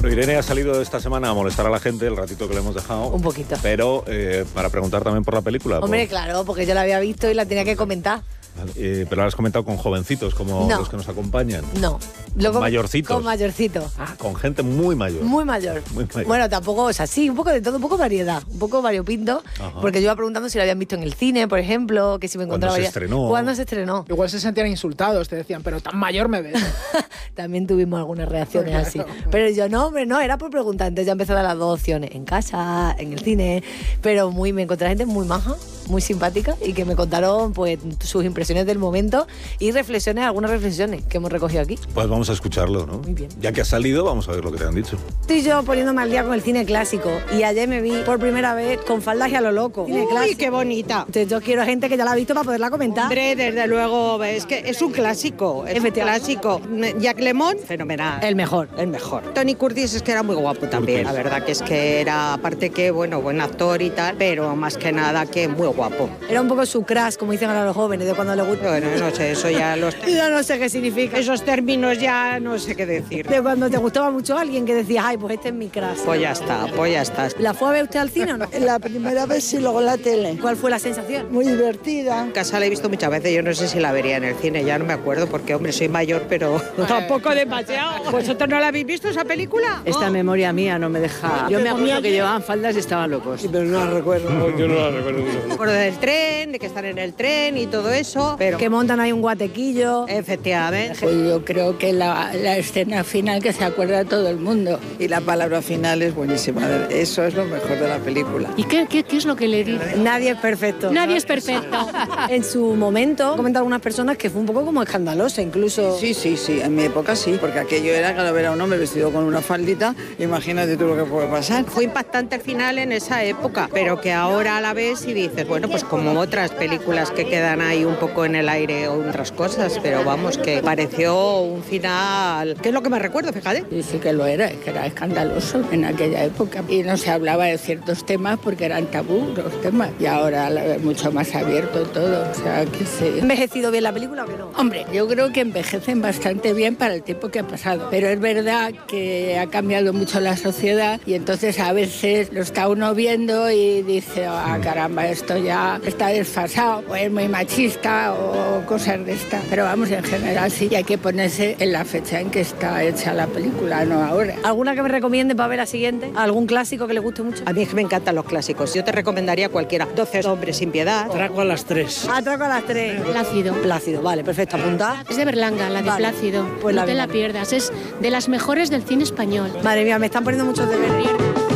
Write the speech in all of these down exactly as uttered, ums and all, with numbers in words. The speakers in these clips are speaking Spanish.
Bueno, Irene ha salido esta semana a molestar a la gente el ratito que le hemos dejado. Un poquito. Pero eh, para preguntar también por la película. Hombre, por... claro, porque yo la había visto y la tenía que comentar. Eh, pero lo has comentado con jovencitos como no. los que nos acompañan. No. Luego, mayorcitos. Con mayorcitos. Ah, con gente muy mayor. Muy mayor. Muy mayor. Bueno, tampoco, o sea, sí, un poco de todo, un poco variedad, un poco variopinto. Ajá. Porque yo iba preguntando si la habían visto en el cine, por ejemplo, que si me encontraba... ¿Cuándo se estrenó? ¿Cuándo se estrenó? Igual se sentían insultados, te decían, pero tan mayor me ves. También tuvimos algunas reacciones así. Pero yo, no, hombre, no, era por preguntar. Entonces ya empecé a dar las dos opciones, en casa, en el cine, pero muy, me encontré gente muy maja, muy simpática y que me contaron pues sus impresiones del momento y reflexiones, algunas reflexiones que hemos recogido aquí. Pues vamos a escucharlo, ¿no? Muy bien. Ya que has salido, vamos a ver lo que te han dicho. Estoy yo poniéndome al día con el cine clásico y ayer me vi por primera vez con faldas y a lo loco. Cine Uy, qué bonita. Entonces yo quiero gente que ya la ha visto para poderla comentar. Hombre, desde luego, es que es un clásico, es un clásico. Jack Lemmon, fenomenal. El mejor. El mejor. Tony Curtis es que era muy guapo también, Curtis. La verdad que es que era, aparte que, bueno, buen actor y tal, pero más que nada que muy guapo. Era un poco su crush, como dicen ahora los jóvenes, de cuando le gusta. Bueno, no sé, eso ya los... Yo no sé qué significa. Esos términos ya no sé qué decir. De cuando te gustaba mucho alguien que decías, ay, pues este es mi crush. Pues ya está, pues ya está. ¿La fue a ver usted al cine o no? La primera vez sí, luego en la tele. ¿Cuál fue la sensación? Muy divertida. En casa la he visto muchas veces, yo no sé si la vería en el cine, ya no me acuerdo, porque, hombre, soy mayor, pero tampoco demasiado. ¿Vosotros no la habéis visto esa película? Esta oh. memoria mía no me deja... Yo me acuerdo que llevaban faldas y estaban locos. Sí, pero no la recuerdo. No, yo no la recuerdo. Me acuerdo del tren, de que están en el tren y todo eso, pero... Que montan ahí un guatequillo. Efectivamente. Pues yo creo que la, la escena final que se acuerda todo el mundo. Y la palabra final es buenísima. Eso es lo mejor de la película. ¿Y qué, qué, qué es lo que le dice? Nadie es perfecto. Nadie es perfecto. En su momento, comentan algunas personas que fue un poco como escandalosa, incluso... Sí, sí, sí, en mi época sí, porque aquello era cada ver a un hombre vestido con una faldita, imagínate tú lo que puede pasar. Fue impactante el final en esa época, pero que ahora a la vez y dices, bueno, pues como otras películas que quedan ahí un poco en el aire o otras cosas, pero vamos, que pareció un final, que es lo que me recuerdo, fíjate. Y sí que lo era, que era escandaloso en aquella época. Y no se hablaba de ciertos temas porque eran tabú los temas, y ahora es mucho más abierto todo, o sea que sí. ¿Envejecido bien la película o que no? Hombre, yo creo que envejecen bastante bien para el tiempo que ha pasado, pero es verdad que ha cambiado mucho la sociedad y entonces a veces lo está uno viendo y dice, ah, caramba, esto ya está desfasado, o es muy machista o cosas de estas. Pero vamos, en general sí, y hay que ponerse en la fecha en que está hecha la película, no ahora. ¿Alguna que me recomiende para ver la siguiente? ¿Algún clásico que le guste mucho? A mí es que me encantan los clásicos, yo te recomendaría cualquiera. doce hombres sin piedad. Atraco a las tres. Atraco a las tres. Plácido. Plácido, vale, perfecto, apunta. Es de Berlanga, la de Vale. Plácido. Pues no la te la veré. pierdas, es de las mejores del cine español. Madre mía, me están poniendo muchos deberes.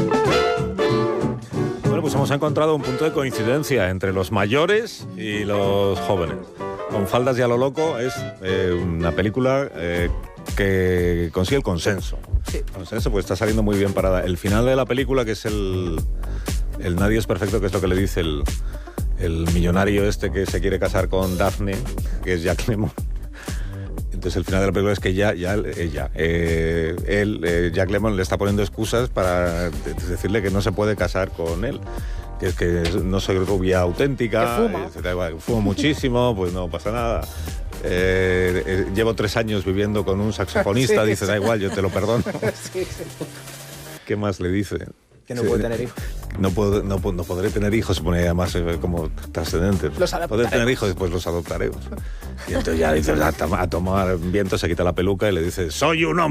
Bueno, pues hemos encontrado un punto de coincidencia entre los mayores y los jóvenes. Con faldas y a lo loco es eh, una película eh, que consigue el consenso. Sí. Consenso, pues está saliendo muy bien parada. El final de la película, que es el, el nadie es perfecto, que es lo que le dice el, el millonario este que se quiere casar con Daphne, que es Jack Lemmon. Entonces el final de la película es que ya, ya ella, eh, él, eh, Jack Lemmon le está poniendo excusas para decirle que no se puede casar con él. Que es que no soy rubia auténtica, que fuma. eh, da igual, fumo muchísimo, pues no pasa nada. Eh, eh, llevo tres años viviendo con un saxofonista, Sí, dice, sí. da igual, yo te lo perdono. Sí, sí. ¿Qué más le dice? Que no Sí, puede tener hijos. No, puedo, no, no podré tener hijos, se pone además eh, como trascendente. Los adoptaremos. Podré tener hijos, después los adoptaremos. Y entonces ya dice, a, tom- a tomar viento, se quita la peluca y le dice, soy un hombre.